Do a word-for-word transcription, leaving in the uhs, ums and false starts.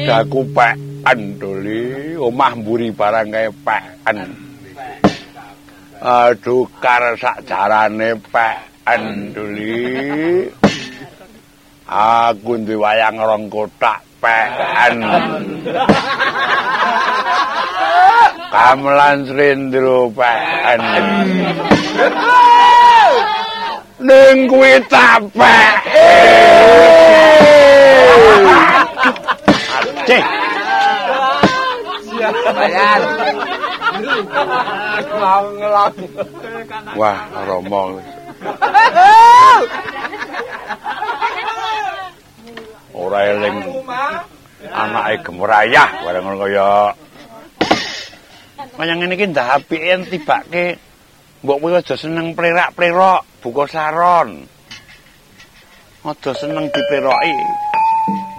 daku pekan doli, omah mburi barang kae pekan. Aduh kar sak jarane pekan doli. Aku duwe wayang rong kotak pekan. Gamelan Srendra pekan. Ning kuwi tapek. Cek. Bayar. Ngelong-ngelong. Wah, Romo. Ora eling anake gemrayah bareng ngono kaya. Kaya ngene iki ndak apike tibake. Mbok kowe aja seneng plerak-plerok, buka saron. Aja seneng diperoki.